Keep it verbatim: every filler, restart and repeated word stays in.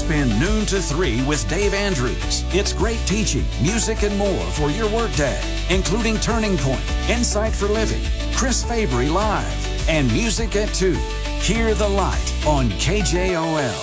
spend noon to three with Dave Andrews. It's great teaching, music, and more for your workday, including Turning Point, Insight for Living, Chris Fabry Live, and Music at two. Hear the Light on K J O L.